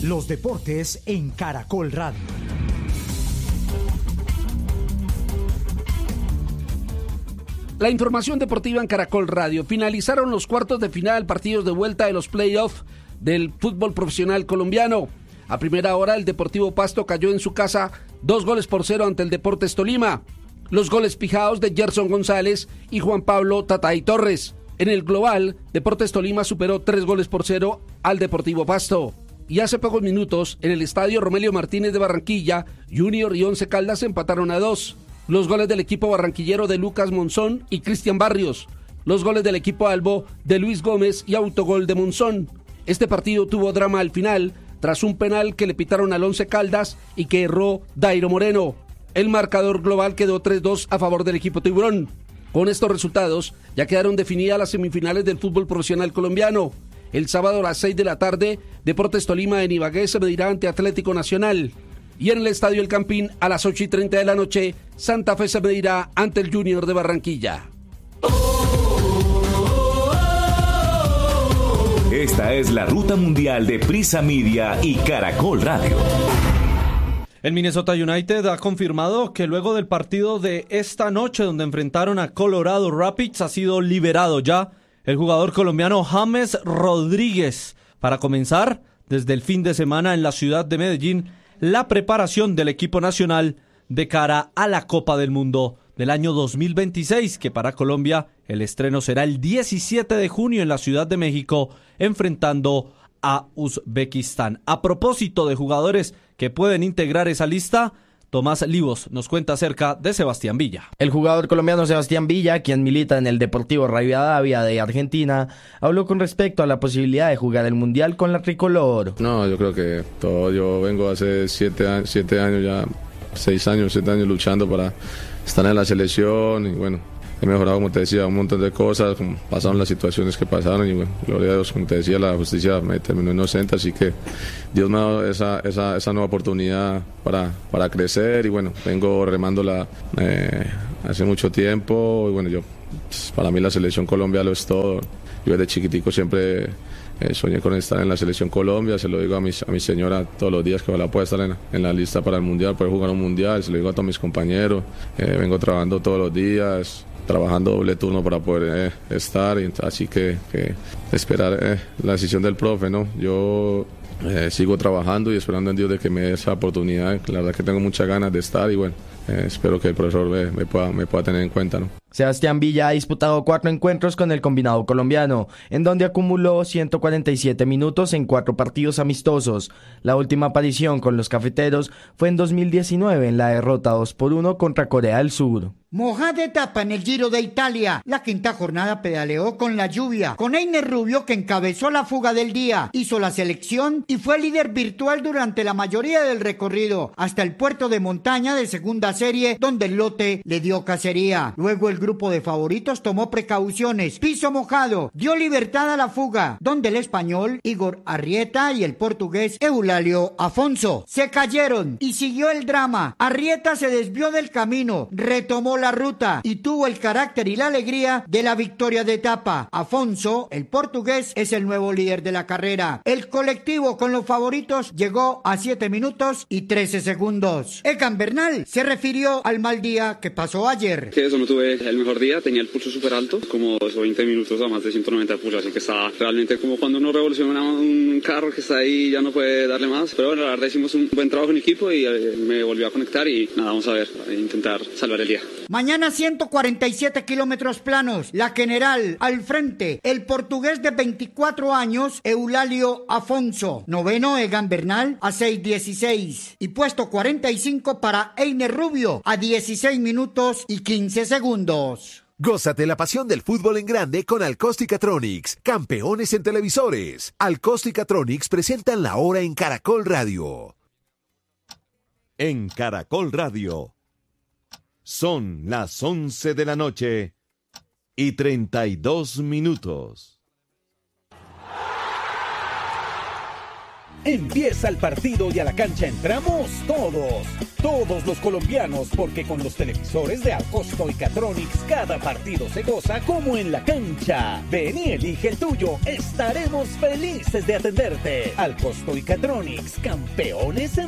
Los deportes en Caracol Radio. La información deportiva en Caracol Radio. Finalizaron los cuartos de final, partidos de vuelta de los playoffs del fútbol profesional colombiano. A primera hora, el Deportivo Pasto cayó en su casa 2-0 ante el Deportes Tolima. Los goles fijados de Gerson González y Juan Pablo Tatay Torres. En el global, Deportes Tolima superó 3-0 al Deportivo Pasto. Y hace pocos minutos, en el estadio Romelio Martínez de Barranquilla, Junior y Once Caldas empataron a 2. Los goles del equipo barranquillero de Lucas Monzón y Cristian Barrios. Los goles del equipo albo de Luis Gómez y autogol de Monzón. Este partido tuvo drama al final, tras un penal que le pitaron al Once Caldas y que erró Dairo Moreno. El marcador global quedó 3-2 a favor del equipo tiburón. Con estos resultados, ya quedaron definidas las semifinales del fútbol profesional colombiano. El sábado a las 6 de la tarde, Deportes Tolima en Ibagué se medirá ante Atlético Nacional. Y en el Estadio El Campín, a las 8:30 de la noche, Santa Fe se medirá ante el Junior de Barranquilla. Esta es la ruta mundial de Prisa Media y Caracol Radio. El Minnesota United ha confirmado que luego del partido de esta noche, donde enfrentaron a Colorado Rapids, ha sido liberado ya el jugador colombiano James Rodríguez para comenzar desde el fin de semana en la ciudad de Medellín la preparación del equipo nacional de cara a la Copa del Mundo del año 2026, que para Colombia el estreno será el 17 de junio en la Ciudad de México, enfrentando a Uzbekistán. A propósito de jugadores que pueden integrar esa lista, Tomás Livos nos cuenta acerca de Sebastián Villa. El jugador colombiano Sebastián Villa, quien milita en el Deportivo Rivadavia de Argentina, habló con respecto a la posibilidad de jugar el Mundial con la tricolor. No, yo creo que yo vengo hace 7 años ya, 6 años, 7 años luchando para estar en la selección y bueno, he mejorado, como te decía, un montón de cosas, como pasaron las situaciones que pasaron y bueno, gloria a Dios, como te decía, la justicia me terminó inocente, así que Dios me ha dado esa nueva oportunidad para crecer y bueno, vengo remándola hace mucho tiempo y bueno, para mí la selección Colombia lo es todo. Yo desde chiquitico siempre soñé con estar en la selección Colombia, se lo digo a mi señora todos los días que ojalá pueda estar en la lista para el Mundial, poder jugar un Mundial, se lo digo a todos mis compañeros, vengo trabajando todos los días, trabajando doble turno para poder estar, así que esperar la decisión del profe, ¿no? Yo sigo trabajando y esperando en Dios de que me dé esa oportunidad, la verdad que tengo muchas ganas de estar y bueno, espero que el profesor me pueda tener en cuenta, ¿no? Sebastián Villa ha disputado 4 encuentros con el combinado colombiano, en donde acumuló 147 minutos en 4 partidos amistosos. La última aparición con los cafeteros fue en 2019 en la derrota 2-1 contra Corea del Sur. Mojada etapa en el Giro de Italia. La quinta jornada pedaleó con la lluvia, con Einer Rubio, que encabezó la fuga del día, hizo la selección y fue líder virtual durante la mayoría del recorrido, hasta el puerto de montaña de segunda serie, donde el lote le dio cacería. Luego el grupo de favoritos tomó precauciones, piso mojado, dio libertad a la fuga, donde el español Igor Arrieta y el portugués Eulalio Afonso se cayeron y siguió el drama. Arrieta se desvió del camino, retomó la ruta y tuvo el carácter y la alegría de la victoria de etapa. Afonso, el portugués, es el nuevo líder de la carrera. El colectivo con los favoritos llegó a 7 minutos y 13 segundos. Egan Bernal se refirió al mal día que pasó ayer. Que eso, no tuve el mejor día, tenía el pulso súper alto, como 20 minutos a más de 190 de pulso, así que estaba realmente como cuando uno revoluciona un carro que está ahí y ya no puede darle más. Pero bueno, la verdad hicimos un buen trabajo en equipo y me volvió a conectar y nada, vamos a ver, intentar salvar el día. Mañana 147 kilómetros planos. La general al frente, el portugués de 24 años, Eulalio Afonso. Noveno, Egan Bernal a 6:16. Y puesto 45 para Einer Rubio a 16 minutos y 15 segundos. Gózate la pasión del fútbol en grande con Alcóstica-Tronics, campeones en televisores. Alcóstica-Tronics presentan la hora en Caracol Radio. En Caracol Radio. Son las 11 de la noche y 32 minutos. Empieza el partido y a la cancha entramos todos los colombianos, porque con los televisores de Alcosto y Catronics cada partido se goza como en la cancha. Ven y elige el tuyo, estaremos felices de atenderte. Alcosto y Catronics, campeones en